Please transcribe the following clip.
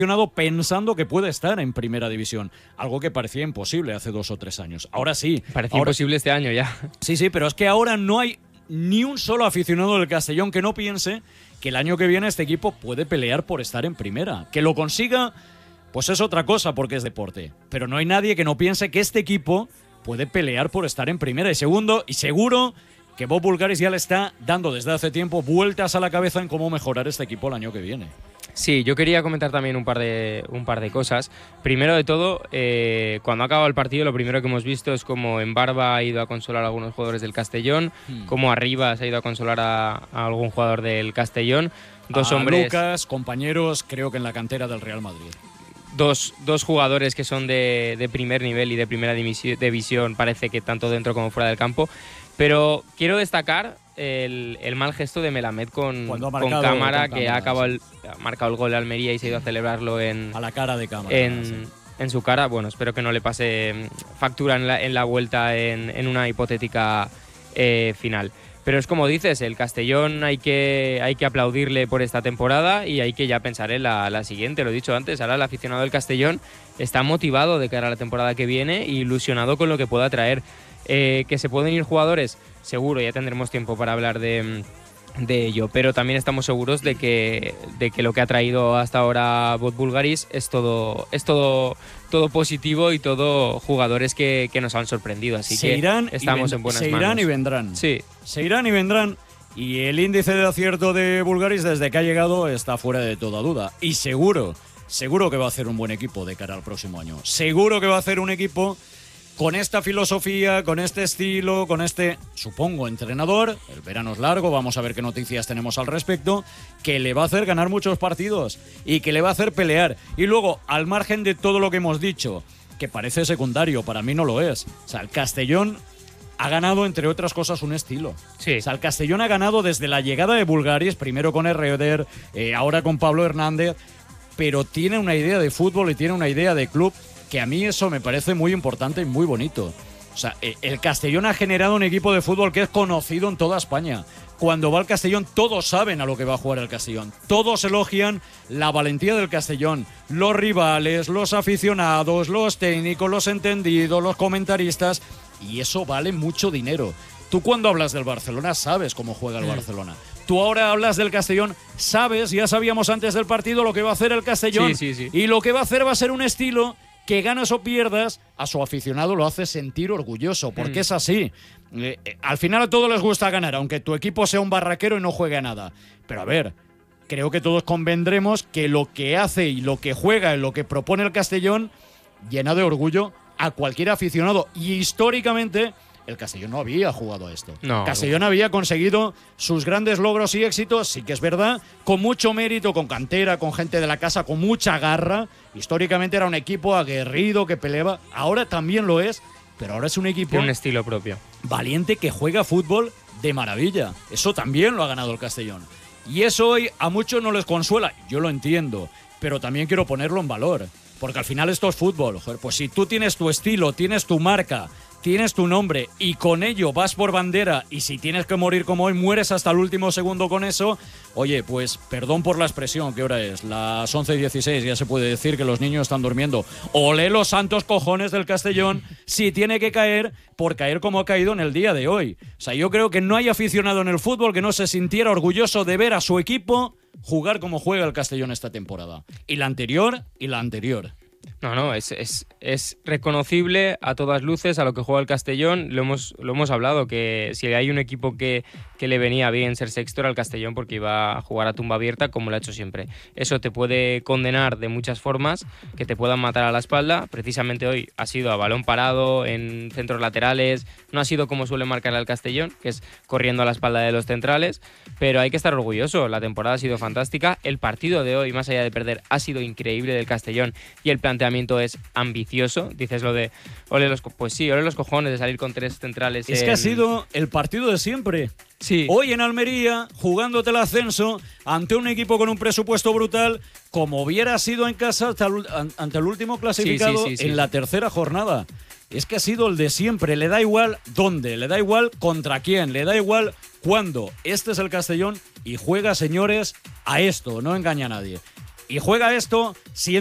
pensando que puede estar en primera división, algo que parecía imposible hace 2 o 3 años. Ahora sí. Parecía imposible este año ya. Sí, pero es que ahora no hay ni un solo aficionado del Castellón que no piense que el año que viene este equipo puede pelear por estar en primera. Que lo consiga, pues es otra cosa porque es deporte. Pero no hay nadie que no piense que este equipo puede pelear por estar en primera. Y segundo, y seguro que Bob Bulgaris ya le está dando desde hace tiempo vueltas a la cabeza en cómo mejorar este equipo el año que viene. Sí, yo quería comentar también un par de cosas. Primero de todo, cuando ha acabado el partido, lo primero que hemos visto es cómo en Barba ha ido a consolar a algunos jugadores del Castellón, cómo Arriba se ha ido a consolar a algún jugador del Castellón. Dos hombres, Lucas, compañeros, creo que en la cantera del Real Madrid. Dos jugadores que son de primer nivel y de primera división, parece que tanto dentro como fuera del campo. Pero quiero destacar el mal gesto de Melamed con cámara, que ha marcado el gol de Almería y se ha ido a celebrarlo a la cara de cámara. En su cara. Bueno, espero que no le pase factura en la vuelta en una hipotética final. Pero es como dices, el Castellón hay que aplaudirle por esta temporada y hay que ya pensar en la siguiente. Lo he dicho antes, ahora el aficionado del Castellón está motivado de cara a la temporada que viene e ilusionado con lo que pueda traer. Que se pueden ir jugadores, seguro, ya tendremos tiempo para hablar de ello, pero también estamos seguros de que lo que ha traído hasta ahora Bob Bulgaris es todo positivo y todo jugadores que nos han sorprendido, así que estamos en buenas manos. Se irán y vendrán. Sí. Se irán y vendrán. Y el índice de acierto de Bulgaris desde que ha llegado está fuera de toda duda. Y seguro que va a hacer un buen equipo de cara al próximo año. Seguro que va a hacer un equipo con esta filosofía, con este estilo, con este, supongo, entrenador. El verano es largo, vamos a ver qué noticias tenemos al respecto, que le va a hacer ganar muchos partidos y que le va a hacer pelear. Y luego, al margen de todo lo que hemos dicho, que parece secundario, para mí no lo es. O sea, el Castellón ha ganado, entre otras cosas, un estilo. Sí. O sea, el Castellón ha ganado desde la llegada de Bulgaris, primero con Herreder, ahora con Pablo Hernández, pero tiene una idea de fútbol y tiene una idea de club que a mí eso me parece muy importante y muy bonito. O sea, el Castellón ha generado un equipo de fútbol que es conocido en toda España. Cuando va al Castellón, todos saben a lo que va a jugar el Castellón. Todos elogian la valentía del Castellón. Los rivales, los aficionados, los técnicos, los entendidos, los comentaristas. Y eso vale mucho dinero. Tú cuando hablas del Barcelona sabes cómo juega el Barcelona. Tú ahora hablas del Castellón, sabes, ya sabíamos antes del partido lo que va a hacer el Castellón. Sí. Y lo que va a hacer va a ser un estilo que ganas o pierdas, a su aficionado lo hace sentir orgulloso, porque es así. Al final a todos les gusta ganar, aunque tu equipo sea un barraquero y no juegue a nada. Pero a ver, creo que todos convendremos que lo que hace y lo que juega y lo que propone el Castellón llena de orgullo a cualquier aficionado. Y históricamente el Castellón no había jugado a esto. No. Castellón había conseguido sus grandes logros y éxitos, sí que es verdad, con mucho mérito, con cantera, con gente de la casa, con mucha garra. Históricamente era un equipo aguerrido que peleaba. Ahora también lo es, pero ahora es un equipo Tiene un estilo propio. valiente que juega fútbol de maravilla. Eso también lo ha ganado el Castellón. Y eso hoy a muchos no les consuela. Yo lo entiendo, pero también quiero ponerlo en valor. Porque al final esto es fútbol. Joder, pues si tú tienes tu estilo, tienes tu marca, tienes tu nombre y con ello vas por bandera, y si tienes que morir como hoy, mueres hasta el último segundo con eso, oye, pues perdón por la expresión, ¿qué hora es? Las 11:16, ya se puede decir que los niños están durmiendo. Olé los santos cojones del Castellón si tiene que caer, por caer como ha caído en el día de hoy. O sea, yo creo que no hay aficionado en el fútbol que no se sintiera orgulloso de ver a su equipo jugar como juega el Castellón esta temporada. Y la anterior, y la anterior. No, es reconocible a todas luces a lo que juega el Castellón. Lo hemos hablado, que si hay un equipo que le venía bien ser sexto era el Castellón, porque iba a jugar a tumba abierta como lo ha hecho siempre. Eso te puede condenar de muchas formas, que te puedan matar a la espalda. Precisamente hoy ha sido a balón parado, en centros laterales, no ha sido como suele marcar el Castellón, que es corriendo a la espalda de los centrales, pero hay que estar orgulloso. La temporada ha sido fantástica, el partido de hoy, más allá de perder, ha sido increíble del Castellón y el planteamiento es ambicioso. Dices lo de ole los cojones de salir con tres centrales. Es que ha sido el partido de siempre. Sí. Hoy en Almería, jugándote el ascenso ante un equipo con un presupuesto brutal, como hubiera sido en casa ante el último clasificado en la tercera jornada. Es que ha sido el de siempre. Le da igual dónde, le da igual contra quién, le da igual cuándo. Este es el Castellón y juega, señores, a esto, no engaña a nadie. Y juega esto siendo